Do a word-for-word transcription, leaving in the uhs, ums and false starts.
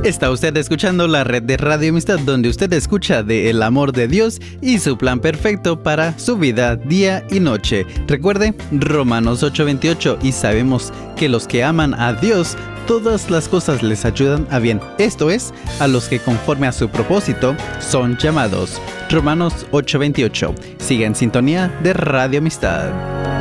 Está usted escuchando la red de Radio Amistad, donde usted escucha de el amor de Dios y su plan perfecto para su vida día y noche. Recuerde, Romanos ocho veintiocho, y sabemos que los que aman a Dios, todas las cosas les ayudan a bien. Esto es, a los que conforme a su propósito son llamados. Romanos ocho veintiocho. Siga en sintonía de Radio Amistad.